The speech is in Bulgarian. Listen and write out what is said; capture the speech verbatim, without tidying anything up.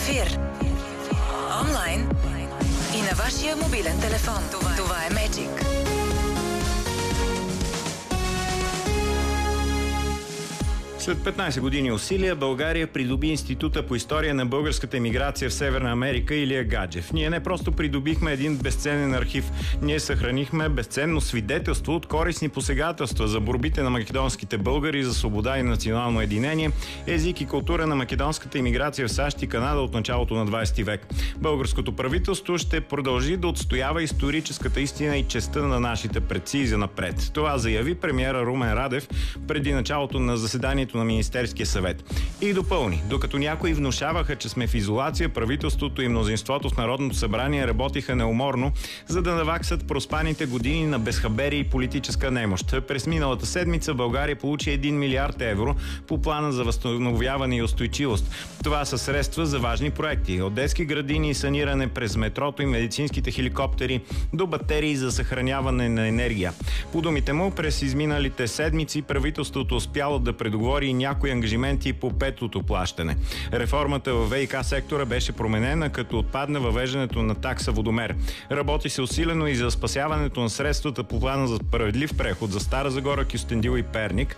ефир. Онлайн и на вашия мобилен телефон. Това, Това е Magic. След петнайсет години усилия България придоби Института по история на българската емиграция в Северна Америка Илия Гаджев. Ние не просто придобихме един безценен архив, ние съхранихме безценно свидетелство от корисни посегателства за борбите на македонските българи за свобода и национално единение, език и култура на македонската емиграция в САЩ и Канада от началото на двайсети век. Българското правителство ще продължи да отстоява историческата истина и честта на нашите предци за напред. Това заяви премиера Румен Радев преди началото на заседанието на Министерския съвет. И допълни, докато някои внушаваха, че сме в изолация, правителството и мнозинството в Народното събрание работиха неуморно, за да наваксат проспаните години на безхаберие и политическа немощ. През миналата седмица България получи един милиард евро по плана за възстановяване и устойчивост. Това са средства за важни проекти. От детски градини и саниране през метрото и медицинските хеликоптери до батерии за съхраняване на енергия. По думите му, през изминалите седмици правителството успяло да предоговори и някои ангажименти по петото плащане. Реформата във ВиК сектора беше променена, като отпадна въвеждането на такса водомер. Работи се усилено и за спасяването на средствата по плана за справедлив преход за Стара Загора, Кюстендил и Перник.